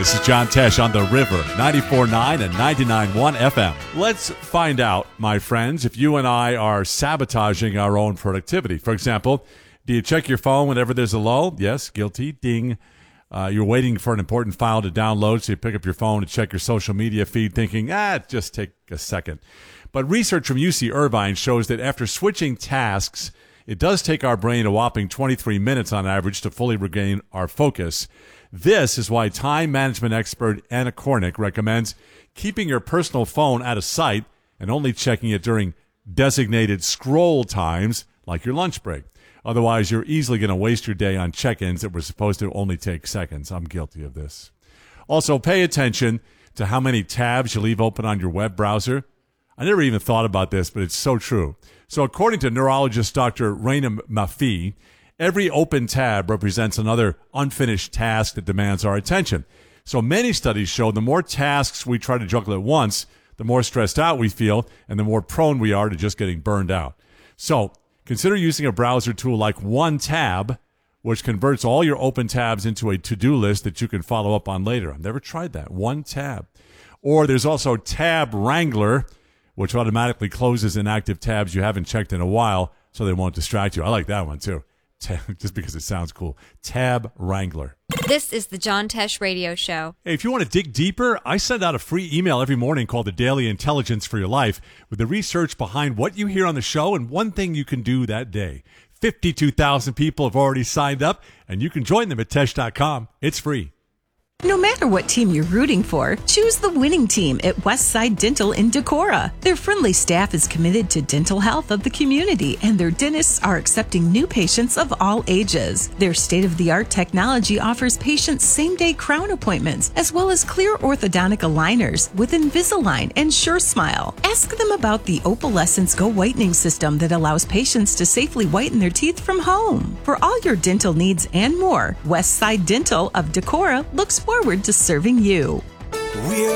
This is John Tesh on The River, 94.9 and 99.1 FM. Let's find out, my friends, if you and I are sabotaging our own productivity. For example, do you check your phone whenever there's a lull? Yes, guilty. Ding. You're waiting for an important file to download, so you pick up your phone to check your social media feed thinking, just take a second. But research from UC Irvine shows that after switching tasks, it does take our brain a whopping 23 minutes on average to fully regain our focus. This is why time management expert Anna Kornick recommends keeping your personal phone out of sight and only checking it during designated scroll times like your lunch break. Otherwise, you're easily going to waste your day on check-ins that were supposed to only take seconds. I'm guilty of this. Also, pay attention to how many tabs you leave open on your web browser. I never even thought about this, but it's so true. So according to neurologist Dr. Raina Mafi, every open tab represents another unfinished task that demands our attention. So many studies show the more tasks we try to juggle at once, the more stressed out we feel, and the more prone we are to just getting burned out. So consider using a browser tool like OneTab, which converts all your open tabs into a to-do list that you can follow up on later. I've never tried that. OneTab. Or there's also Tab Wrangler, which automatically closes inactive tabs you haven't checked in a while so they won't distract you. I like that one, too, just because it sounds cool. Tab Wrangler. This is the John Tesh Radio Show. Hey, if you want to dig deeper, I send out a free email every morning called The Daily Intelligence for Your Life with the research behind what you hear on the show and one thing you can do that day. 52,000 people have already signed up, and you can join them at Tesh.com. It's free. No matter what team you're rooting for, choose the winning team at Westside Dental in Decorah. Their friendly staff is committed to dental health of the community, and their dentists are accepting new patients of all ages. Their state-of-the-art technology offers patients same-day crown appointments, as well as clear orthodontic aligners with Invisalign and SureSmile. Ask them about the Opalescence Go Whitening System that allows patients to safely whiten their teeth from home. For all your dental needs and more, Westside Dental of Decorah looks forward to serving you.